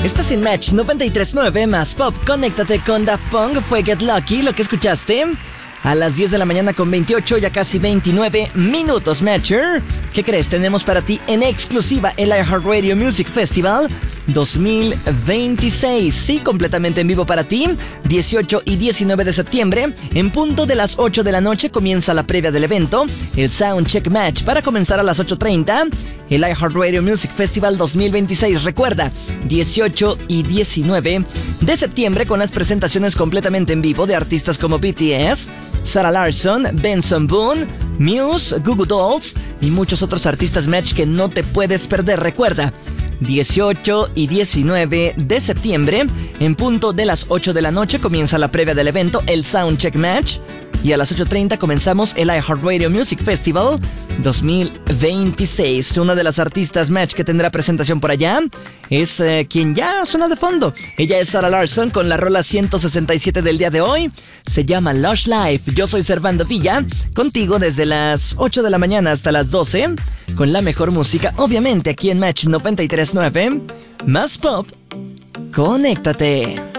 Estás en Match 93.9 más Pop. Conéctate con Daft Punk. Fue Get Lucky lo que escuchaste. A las 10 de la mañana con 28, ya casi 29 minutos, Matcher. ¿Qué crees? Tenemos para ti en exclusiva el iHeartRadio Music Festival 2026. Sí, completamente en vivo para ti. 18 y 19 de septiembre. En punto de las 8 de la noche comienza la previa del evento. El Soundcheck Match para comenzar a las 8:30. El iHeartRadio Music Festival 2026. Recuerda, 18 y 19 de septiembre con las presentaciones completamente en vivo de artistas como BTS, Sarah Larsson, Benson Boone, Muse, Goo Goo Dolls y muchos otros artistas, Match, que no te puedes perder. Recuerda, 18 y 19 de septiembre, en punto de las 8 de la noche, comienza la previa del evento, el Soundcheck Match. Y a las 8:30 comenzamos el iHeartRadio Music Festival 2026. Una de las artistas, Match, que tendrá presentación por allá es quien ya suena de fondo. Ella es Sarah Larsson con la rola 167 del día de hoy. Se llama Lush Life. Yo soy Servando Villa, contigo desde las 8 de la mañana hasta las 12, con la mejor música, obviamente aquí en Match 93.9. Más Pop. Conéctate.